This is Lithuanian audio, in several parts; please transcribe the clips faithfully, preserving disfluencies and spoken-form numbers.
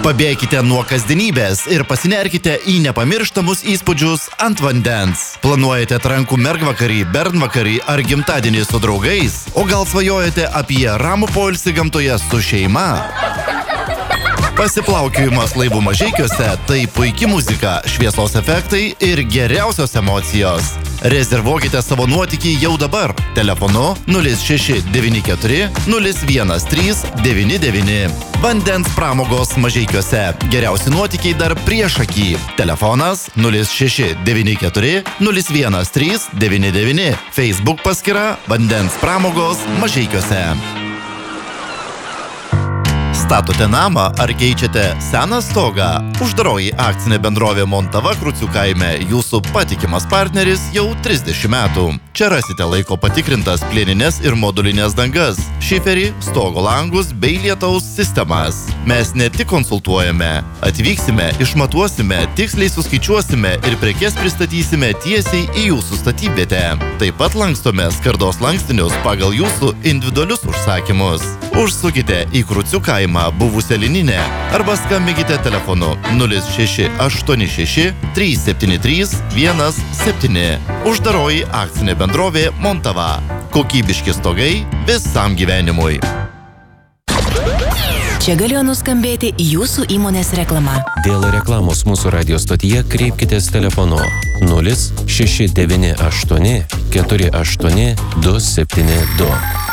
Pabėkite nuo kasdienybės ir pasinerkite į nepamirštamus įspūdžius ant vandens. Planuojate trankų mergvakarį, bernvakarį ar gimtadienį su draugais? O gal svajojate apie ramų poilsį gamtoje su šeima? Pasiplaukiojimas laivų Mažeikiuose – tai puiki muzika, šviesos efektai ir geriausios emocijos. Rezervuokite savo nuotykį jau dabar. Telefonu nulis šeši devyni keturi nulis vienas trys devyni devyni. Vandens pramogos Mažeikiuose. Geriausi nuotykiai dar priešaky. Telefonas nulis šeši devyni keturi nulis vienas trys devyni devyni. Facebook paskyra Vandens pramogos Mažeikiuose. Statote namą ar keičiate seną stogą? Uždaroji akcinė bendrovė Montava Krucių kaime jūsų patikimas partneris jau trisdešimt metų. Čia rasite laiko patikrintas plieninės ir modulinės dangas, šiferį, stogo langus bei lietaus sistemas. Mes ne tik konsultuojame, atvyksime, išmatuosime, tiksliai suskaičiuosime ir prekes pristatysime tiesiai į jūsų statybvietę. Taip pat lankstome skardos lankstinius pagal jūsų individualius užsakymus. Užsukite į Krucių kaimą buvusią lininę arba skambinkite telefonu nulis šeši aštuoni šeši trys septyni trys vienas septyni. Uždaroji akcinė bendrovė Montava. Kokybiški stogai visam gyvenimui. Čia galėjo nuskambėti jūsų įmonės reklama. Dėl reklamos mūsų radio stotyje kreipkitės telefonu nulis šeši devyni aštuoni keturi aštuoni du septyni du.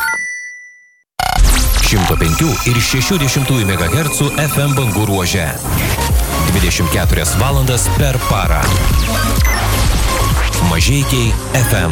šimto penkių ir šešių dešimtųjų megahercų F M bangų ruože. dvidešimt keturias valandas per parą. Mažeikiai F M.